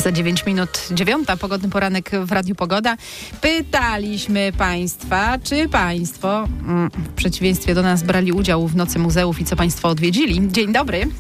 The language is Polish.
Za 9 minut 9, pogodny poranek w Radiu Pogoda. Pytaliśmy Państwa, czy Państwo w przeciwieństwie do nas brali udział w Nocy Muzeów i co Państwo odwiedzili. Dzień dobry.